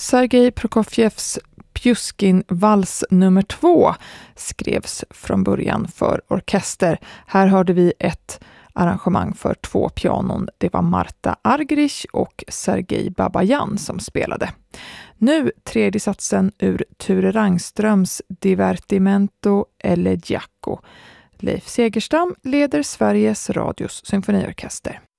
Sergej Prokofjevs Pjuskin-vals nummer 2 skrevs från början för orkester. Här hörde vi ett arrangemang för 2 pianon. Det var Marta Argerich och Sergej Babayan som spelade. Nu tredje satsen ur Ture Rangströms Divertimento Elegiaco. Leif Segerstam leder Sveriges Radios symfoniorkester.